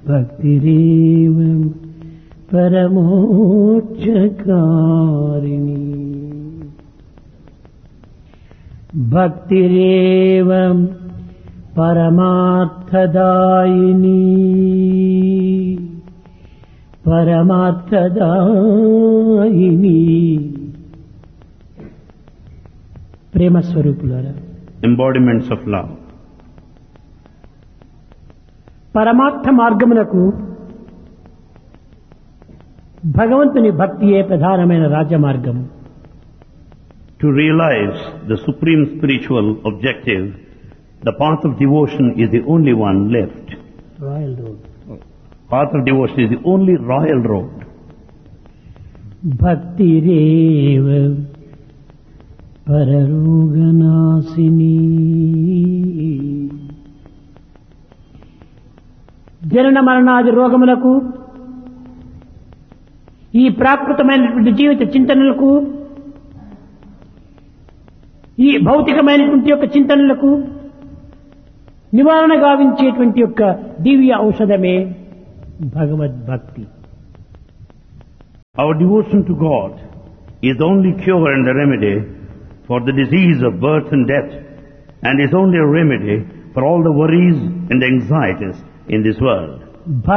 భక్తిరేవ పరమోక్షకారిణి భక్తిరేవ పరమార్థదాయిని పరమార్థదాయిని ప్రేమ స్వరూపులారా, embodiments of love. పరమార్థ మార్గమునకు భగవంతుని భక్తియే ప్రధానమైన రాజమార్గము. To realize the supreme spiritual objective, the path of devotion is the only one left. Royal road. Path of devotion is the only royal road. భక్తిరేవ పరరోగనాశిని జనన మరణాది రోగములకు, ఈ ప్రాకృతమైనటువంటి జీవిత చింతనలకు, ఈ భౌతికమైనటువంటి యొక్క చింతనలకు నివారణ గావించేటువంటి యొక్క దివ్య ఔషధమే భగవద్భక్తి. Our devotion to God is the only cure and the remedy for the disease of birth and death, and is only a remedy for all the worries and anxieties in this world.